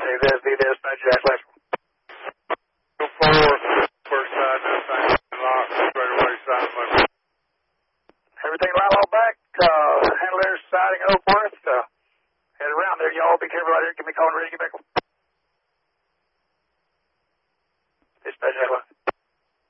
Dispatch Jack Left. 4, first side, lock, straight away, side of my. Everything right along back, handlers, siding, Oakworth, head around there. Y'all be careful out here. Give me a call and ready to get back. Dispatch Jack Left.